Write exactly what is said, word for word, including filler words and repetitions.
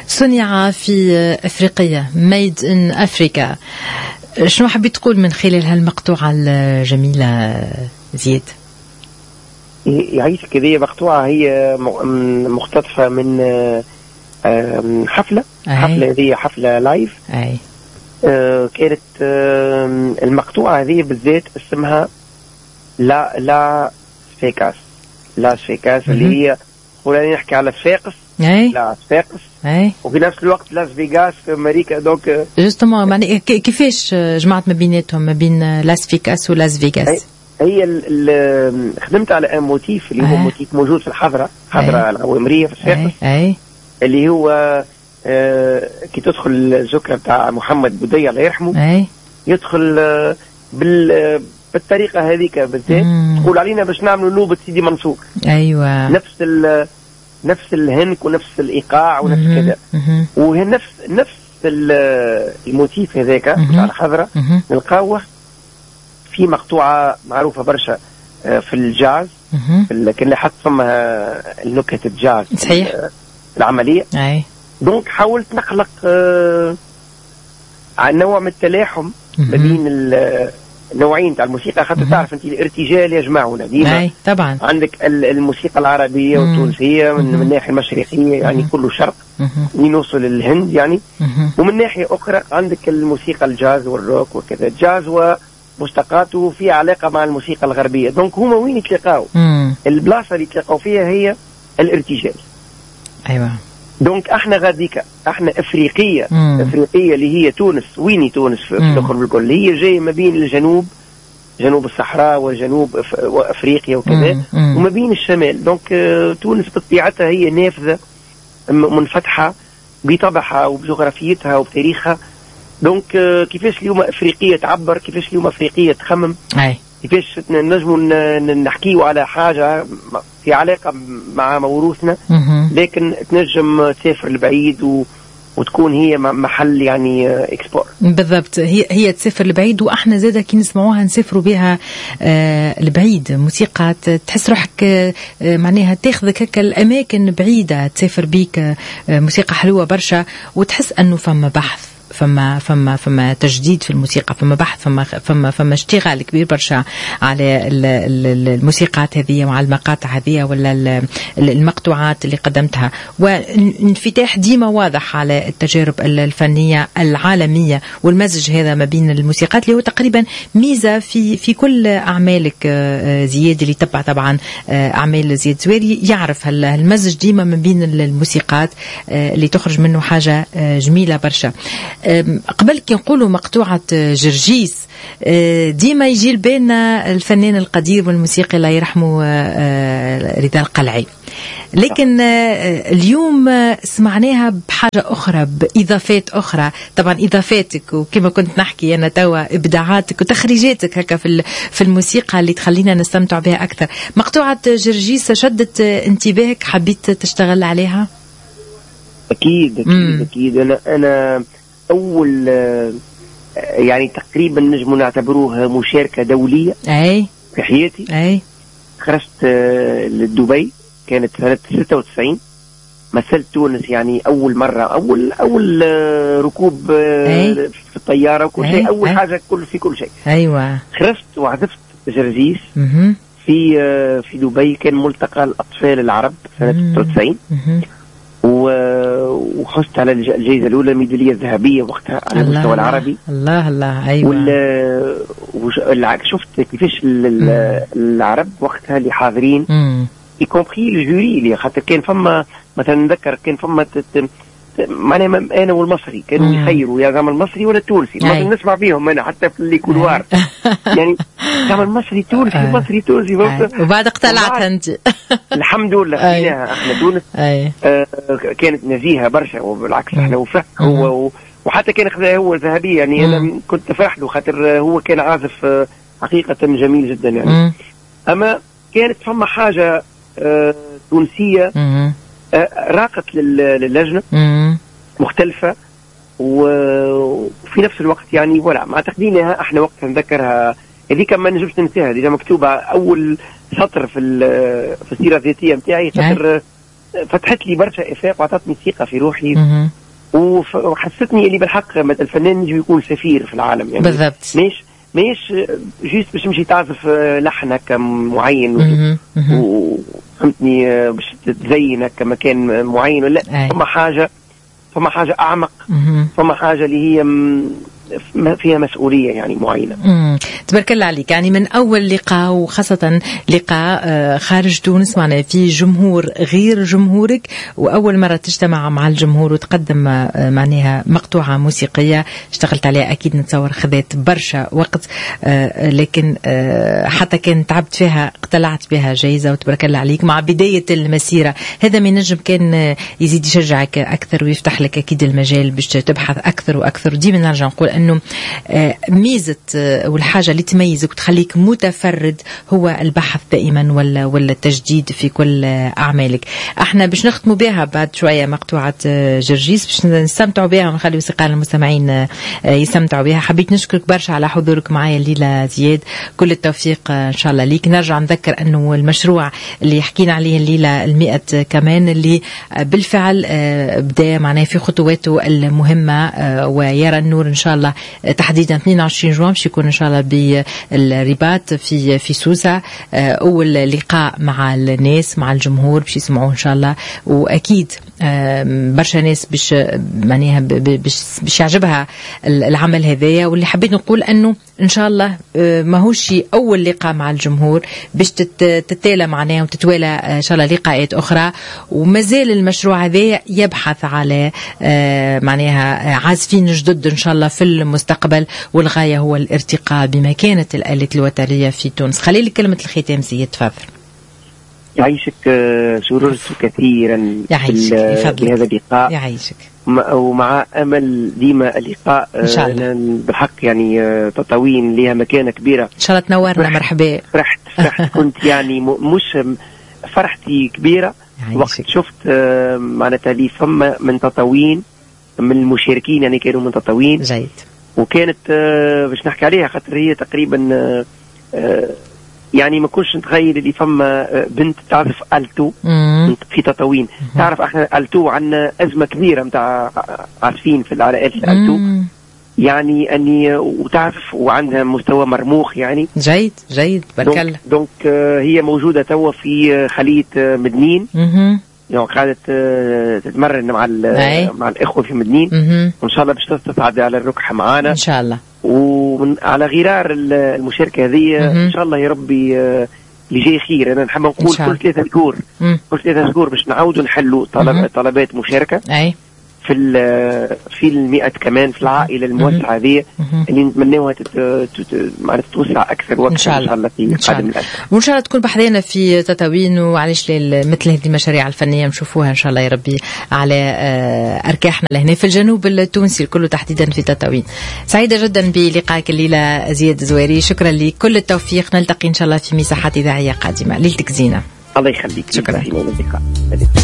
صنع في أفريقيا made in Africa. شنو حبيت تقول من خلال هالمقطوعة الجميلة زياد؟ يعيش كذا مقطوعة هي مقتطفة من حفلة أي. حفلة هذه حفلة لايف أي. آه كانت آه المقطوعة هذه بالذات اسمها لا لا سفيكاس لا سفيكاس اللي هي خلينا نحكي على سفاقس لا سفاقس وفي نفس الوقت لاس فيغاس في أمريكا. دونك جوستومون معني كيفاش جمعت ما بيناتهم ما بين لاس فيغاس ولاس فيغاس؟ هي ال خدمت على ان موتيف اللي هو موتيف موجود في الحضرة الحضرة العوامرية في السفاقس اللي هو آه كي تدخل الذكرى بتاع محمد بودي الله يرحمه أي. يدخل آه بال آه بالطريقة هذيك بالذات تقول علينا باش نعملوا نوبة سيدي منصور. أيوة. نفس ال نفس الهنك ونفس الإيقاع ونفس كذا وهي نفس نفس الموتيف هذاك بتاع الحضرة نلقاوه في مقطوعة معروفة برشا آه في الجاز في كان حتى فمها النكت الجاز صحيح العملية. أي. دونك حاولت نخلق آه نوع من التلاحم ما بين النوعين تاع الموسيقى خاطر تعرف انت الارتجال يجمعنا ديما. طبعا عندك الموسيقى العربية والتونسية من, من الناحية المشرقية يعني كله شرق نوصل للهند يعني مم. ومن ناحية أخرى عندك الموسيقى الجاز والروك وكذا. الجاز ومشتقاته في علاقة مع الموسيقى الغربية. دونك هما وين يتلاقاو؟ البلاصة اللي يتلاقاو فيها هي الارتجال. أيوة. دونك احنا غاديكا احنا افريقيه مم. افريقيه اللي هي تونس. ويني تونس في الاخر بالكل هي جايه ما بين الجنوب جنوب الصحراء وجنوب أف... وافريقيا وكذا وما بين الشمال. دونك تونس بطبيعتها هي نافذه منفتحه بطبعها وبجغرافيتها وبتاريخها. دونك كيفاش اليوم افريقيه تعبر كيفاش اليوم افريقيه تخمم أي. كيفاش نجموا نحكيوا على حاجة في علاقة مع موروثنا لكن تنجم تسافر لبعيد و... وتكون هي محل يعني اكسبور. بالضبط هي هي تسافر لبعيد واحنا زاده كي نسمعوها نسافروا بها آه لبعيد. موسيقى تحس روحك آه معناها تاخذك هكا الاماكن بعيده تسافر بيك آه موسيقى حلوه برشا وتحس انه فما بحث فما فما فما تجديد في الموسيقى فما بحث فما فما فما اشتغال كبير برشا على الموسيقات هذه وعلى المقاطع هذه ولا المقطوعات اللي قدمتها وانفتاح ديما واضح على التجارب الفنية العالمية والمزج هذا ما بين الموسيقات اللي هو تقريبا ميزة في في كل أعمالك زياد اللي تبع طبعا أعمال زياد زويري يعرف هالمزج ديما ما بين الموسيقات اللي تخرج منه حاجة جميلة برشا. قبل كي نقولوا مقطوعة جرجيس ديما يجي لبالنا الفنان القدير والموسيقي الله يرحمه رضا القلعي لكن اليوم سمعناها بحاجة أخرى بإضافات أخرى طبعا إضافاتك وكما كنت نحكي أنا توا إبداعاتك وتخريجاتك هكا في في الموسيقى اللي تخلينا نستمتع بها أكثر. مقطوعة جرجيس شدت انتباهك حبيت تشتغل عليها؟ أكيد أكيد مم. أكيد أنا أنا أول يعني تقريبا نجم نعتبروها مشاركة دولية أي. في حياتي. أي. خرجت لدبي كانت سنة ستة وتسعين مثلت تونس يعني أول مرة أول أول ركوب أي. في الطيارة وكل شيء أول أي. حاجة كل في كل شيء. أيوة. خرجت وعزفت جرجيس في في دبي كان ملتقى الأطفال العرب سنة ستة وتسعين وحصت على الجائزة الأولى الميدالية الذهبية وقتها على المستوى العربي. الله الله أيوة. وال شفت كيفاش العرب وقتها اللي حاضرين يكونبخي الجوري اللي خاطر كان فما مثلا نذكر كان فما معناها انا والمصري كانوا يخيروا يا زعما المصري ولا التونسي ما نسمع فيهم انا حتى في الليكولوار يعني زعما المصري تونسي المصري تونسي وبعد اقتلعت انت الحمد لله فينا احنا تونس آه كانت نزيهه برشا وبالعكس احنا وفق هو وحتى كان خذا هو ذهبيه يعني انا كنت فرح له خاطر هو كان عازف حقيقه جميل جدا يعني. اما كانت فما حاجه آه تونسيه آه راقت للجنة مختلفة وفي نفس الوقت يعني ولا ما تقدينها احنا وقت نذكرها هذيك ما نجمش ننساها ديجا مكتوبة أول سطر في في السيرة الذاتية متاعي خاطر فتحت لي برشا إفاق وعطتني ثقة في روحي وحسيتني اللي بالحق مثل الفنان يجي يكون سفير في العالم يعني بالضبط. مش مش جيست باش تمشي تعزف لحنك معين وفهمتني باش تزينك كمكان معين ولا فما حاجه فما حاجه اعمق فما حاجه اللي هي فيها مسؤولية يعني معينة. امم تبارك الله عليك. يعني من أول لقاء وخاصة لقاء خارج تونس معنا في جمهور غير جمهورك، وأول مرة تجتمع مع الجمهور وتقدم معناها مقطوعة موسيقية اشتغلت عليها، أكيد نتصور خذت برشا وقت، لكن حتى كان تعبت فيها اقتلعت بها جايزة وتبارك الله عليك. مع بداية المسيرة هذا من نجم كان يزيد يشجعك أكثر ويفتح لك أكيد المجال باش تبحث أكثر وأكثر. ديما نرجع نقول أنه ميزة والحاجة اللي تميزك وتخليك متفرد هو البحث دائما ولا ولا التجديد في كل أعمالك. احنا باش نختموا بها بعد شوية مقطوعة جرجيس باش نستمتعوا بها ونخلي وثقال المستمعين يستمتعوا بها. حبيت نشكرك برشا على حضورك معايا الليلة زياد، كل التوفيق إن شاء الله ليك. نرجع نذكر أنه المشروع اللي حكينا عليه الليلة المئة كمان اللي بالفعل بدأ معناه في خطواته المهمة ويرى النور إن شاء الله تحديدا اثنين وعشرين جوان باش يكون ان شاء الله بالرباط في في سوسة، اول لقاء مع الناس مع الجمهور باش يسمعوه ان شاء الله، واكيد برشا ناس باش معناها باش يعجبها العمل هذايا. واللي حبيت نقول انه ان شاء الله ماهوش اول لقاء مع الجمهور باش تتالى معناها وتتوالى ان شاء الله لقاءات اخرى، ومازال المشروع هذا يبحث على معناها عازفين جدد ان شاء الله في المستقبل، والغاية هو الارتقاء بمكانة الآلة الوترية في تونس. خلي لي كلمة الختام سيد، تفضل. يعيشك. سررت كثيرا في هذا اللقاء. يعيشك. ومع أمل ديما اللقاء إن شاء الله. بالحق يعني تطاوين لها مكانة كبيرة إن شاء الله تنورنا. مرحبا. فرحت فرحت كنت يعني مش فرحتي كبيرة وقت شفت معناتها لي فما من تطاوين من المشاركين يعني كانوا من تطاوين جيد، وكانت باش نحكي عليها خاطر هي تقريبا يعني ما كنتش نتخيل اللي فما بنت تعرف ألتو في تطاوين. تعرف احنا ألتو عندنا أزمة كبيرة متاع عازفين في العلاقات الألتو يعني اني وتعرف وعندها مستوى مرموق يعني. جيد جيد بارك الله. دونك هي موجودة توا في خلية مدنين يعني قاعدة تتمرن مع مع الإخوة في مدنين، وإن شاء الله باش تصعد على الركحة معانا إن شاء الله. وعلى غرار المشاركة هذه إن شاء الله يا ربي اللي جاي خير. أنا نحب نقول كل ثلاثة شهور كل ثلاثة شهور باش نعاودوا نحلوا طلب طلبات مشاركة أي. في في المئة كمان في العائلة الموسعة هذه اللي نتمناوها معناتها توسع أكثر وأكثر إن شاء الله, الله في قادم الأسبوع، وإن شاء الله تكون بحذانا في تطاوين. وعليش مثل هذه المشاريع الفنية نشوفوها إن شاء الله يا ربي على أركاحنا لهنا في الجنوب التونسي كله تحديدا في تطاوين. سعيدة جدا بلقائك الليلة زياد زويري، شكرا لك، كل التوفيق، نلتقي إن شاء الله في مساحات إذاعية قادمة. ليلتك زينة. الله يخليك. شكرا.